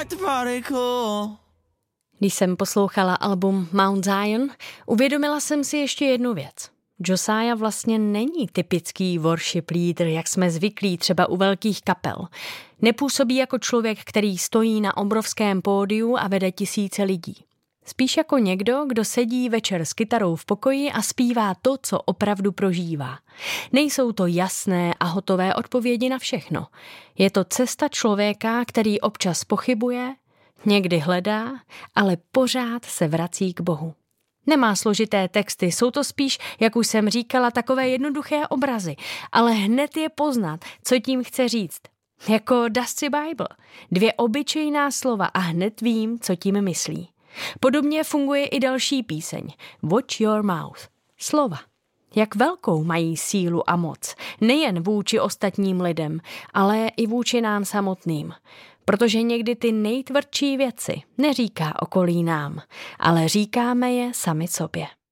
like the party cool. Když jsem poslouchala album Mount Zion, uvědomila jsem si ještě jednu věc. Josiah vlastně není typický worship leader, jak jsme zvyklí třeba u velkých kapel. Nepůsobí jako člověk, který stojí na obrovském pódiu a vede tisíce lidí. Spíš jako někdo, kdo sedí večer s kytarou v pokoji a zpívá to, co opravdu prožívá. Nejsou to jasné a hotové odpovědi na všechno. Je to cesta člověka, který občas pochybuje, někdy hledá, ale pořád se vrací k Bohu. Nemá složité texty, jsou to spíš, jak už jsem říkala, takové jednoduché obrazy, ale hned je poznat, co tím chce říct. Jako Dusty Bible. 2 obyčejná slova a hned vím, co tím myslí. Podobně funguje i další píseň Watch Your Mouth. Slova. Jak velkou mají sílu a moc, nejen vůči ostatním lidem, ale i vůči nám samotným. Protože někdy ty nejtvrdší věci neříká okolí nám, ale říkáme je sami sobě.